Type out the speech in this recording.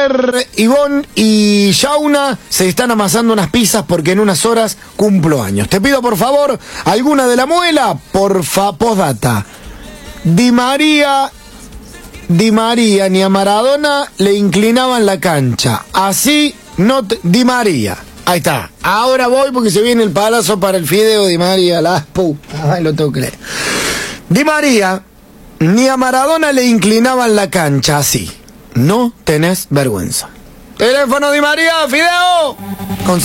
Ivonne y Shauna se están amasando unas pizzas porque en unas horas cumplo años. Te pido por favor alguna de la muela, postdata. Di María ni a Maradona le inclinaban la cancha. Así no Di María. Ahí está. Ahora voy porque se viene el palazo para el fideo Di María. Ay, lo tengo que leer. Di María ni a Maradona le inclinaban la cancha así. No tenés vergüenza. Teléfono Di María, fideo.